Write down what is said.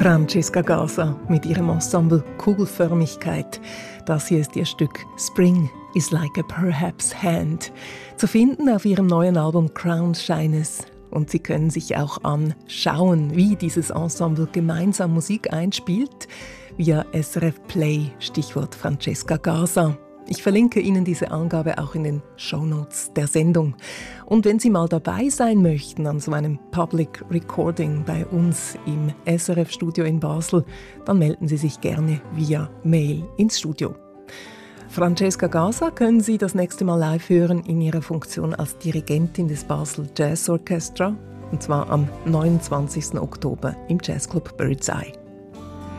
Francesca Gaza mit ihrem Ensemble Kugelförmigkeit. Das hier ist ihr Stück Spring is like a perhaps hand. Zu finden auf ihrem neuen Album Crown Shyness. Und Sie können sich auch anschauen, wie dieses Ensemble gemeinsam Musik einspielt, via SRF Play, Stichwort Francesca Gaza. Ich verlinke Ihnen diese Angabe auch in den Shownotes der Sendung. Und wenn Sie mal dabei sein möchten an so einem Public Recording bei uns im SRF-Studio in Basel, dann melden Sie sich gerne via Mail ins Studio. Francesca Gaza können Sie das nächste Mal live hören in ihrer Funktion als Dirigentin des Basel Jazz Orchestra, und zwar am 29. Oktober im Jazzclub Birdseye.